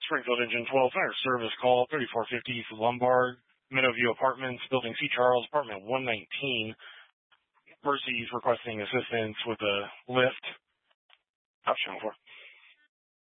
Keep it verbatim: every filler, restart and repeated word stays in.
Springfield Engine twelve Fire Service call thirty-four fifty for Lombard, Meadowview Apartments, Building C. Charles, Apartment one nineteen. Percy's requesting assistance with a lift. Option four.